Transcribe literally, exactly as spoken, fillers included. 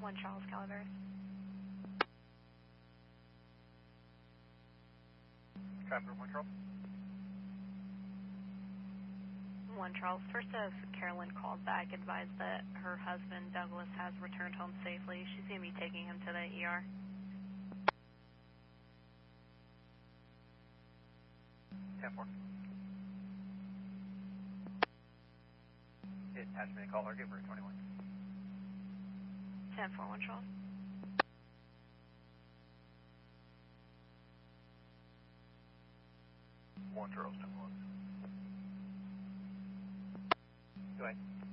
one Charles Calaveras. Traffic, one Charles. one Charles. First of Carolyn called back, advised that her husband, Douglas, has returned home safely. She's going to be taking him to the E R. ten four. Attachment caller, give her twenty-one. ten four, one Charles. one Charles, ten one. Go ahead.